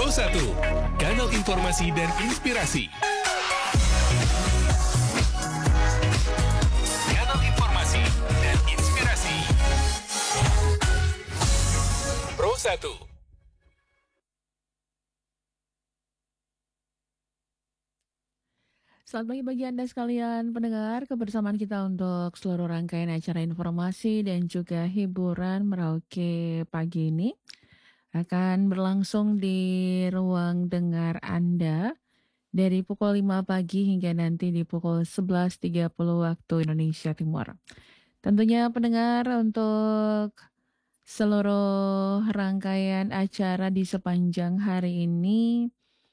Pro1, kanal informasi dan inspirasi. Kanal informasi dan inspirasi. Pro1. Selamat pagi bagi Anda sekalian pendengar, kebersamaan kita untuk seluruh rangkaian acara informasi dan juga hiburan Merauke pagi ini akan berlangsung di ruang dengar Anda dari pukul 5 pagi hingga nanti di pukul 11.30 waktu Indonesia Timur. Tentunya pendengar, untuk seluruh rangkaian acara di sepanjang hari ini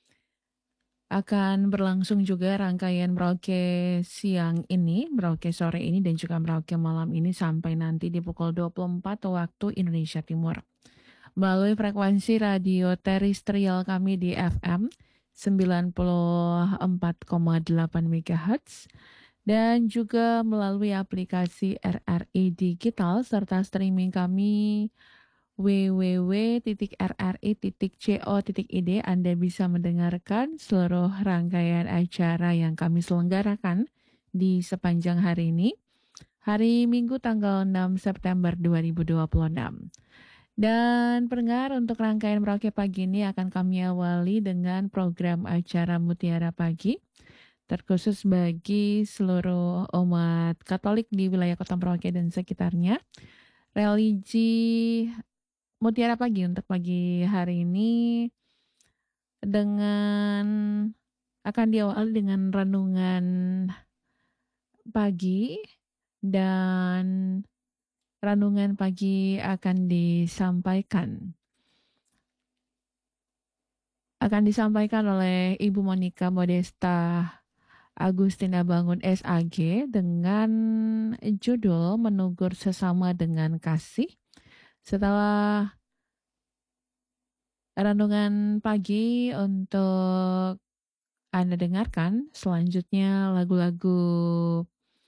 akan berlangsung juga rangkaian Merauke siang ini, Merauke sore ini, dan juga Merauke malam ini sampai nanti di pukul 24 waktu Indonesia Timur. Melalui frekuensi radio terestrial kami di FM 94,8 MHz dan juga melalui aplikasi RRI Digital serta streaming kami www.rri.co.id. Anda bisa mendengarkan seluruh rangkaian acara yang kami selenggarakan di sepanjang hari ini, hari Minggu tanggal 6 September 2026. Dan pendengar, untuk rangkaian Merauke pagi ini akan kami awali dengan program acara Mutiara Pagi, terkhusus bagi seluruh umat Katolik di wilayah Kota Merauke dan sekitarnya. Religi Mutiara Pagi untuk pagi hari ini akan diawali dengan renungan pagi, dan renungan pagi akan disampaikan oleh Ibu Monica Modesta Agustina Bangun SAG dengan judul Menegur Sesama dengan Kasih. Setelah renungan pagi untuk Anda dengarkan, selanjutnya lagu-lagu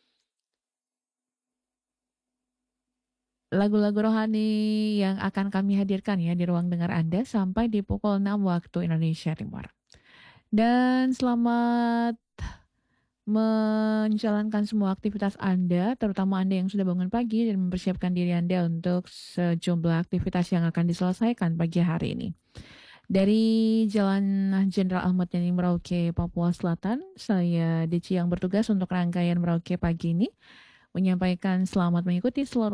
rohani yang akan kami hadirkan ya di ruang dengar Anda sampai di pukul 6 waktu Indonesia Timur. Dan selamat menjalankan semua aktivitas Anda, terutama Anda yang sudah bangun pagi dan mempersiapkan diri Anda untuk sejumlah aktivitas yang akan diselesaikan pagi hari ini. Dari Jalan Jenderal Ahmad Yani Merauke, Papua Selatan, saya Deci yang bertugas untuk rangkaian Merauke pagi ini menyampaikan selamat mengikuti seluruh